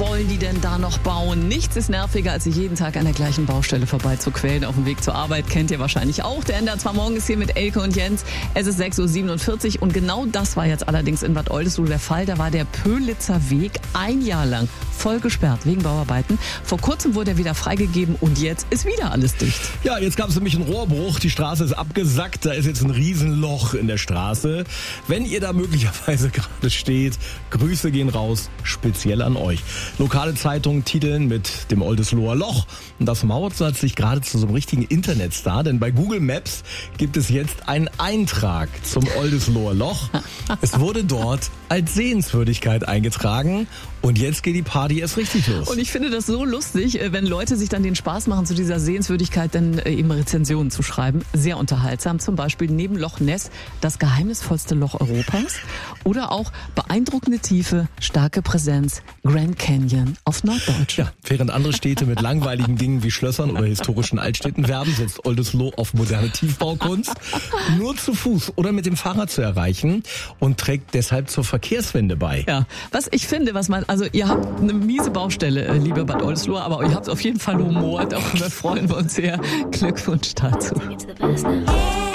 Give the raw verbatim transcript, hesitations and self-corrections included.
wollen die denn da noch bauen? Nichts ist nerviger, als sich jeden Tag an der gleichen Baustelle vorbeizuquälen. Auf dem Weg zur Arbeit kennt ihr wahrscheinlich auch. Der N D R zwei Morgen ist hier mit Elke und Jens. Es ist sechs Uhr siebenundvierzig und genau das war jetzt allerdings in Bad Oldesloe der Fall. Da war der Pölitzer Weg ein Jahr lang voll gesperrt wegen Bauarbeiten. Vor kurzem wurde er wieder freigegeben und jetzt ist wieder alles dicht. Ja, jetzt gab es nämlich einen Rohrbruch. Die Straße ist abgesackt. Da ist jetzt ein Riesenloch in der Straße. Wenn ihr da möglicherweise gerade steht, Grüße gehen raus, speziell an euch. Lokale Zeitungen titeln mit dem Oldesloer Loch. Und das mauert sich gerade zu so einem richtigen Internetstar. Denn bei Google Maps gibt es jetzt einen Eintrag zum Oldesloer Loch. Es wurde dort als Sehenswürdigkeit eingetragen. Und jetzt geht die Party erst richtig los. Und ich finde das so lustig, wenn Leute sich dann den Spaß machen, zu dieser Sehenswürdigkeit dann eben Rezensionen zu schreiben. Sehr unterhaltsam. Zum Beispiel neben Loch Ness das geheimnisvollste Loch Europas. Oder auch beeindruckende Tiefe, starke Präsenz, Grand Canyon auf Norddeutsch. Ja, während andere Städte mit langweiligen Dingen wie Schlössern oder historischen Altstädten werben, setzt Oldesloe auf moderne Tiefbaukunst. Nur zu Fuß oder mit dem Fahrrad zu erreichen und trägt deshalb zur Verkehrswende bei. Ja, was ich finde, was man, also ihr habt eine miese Baustelle, liebe Bad Oldesloe, aber ihr habt auf jeden Fall Humor. Darüber freuen wir uns sehr. Glückwunsch dazu.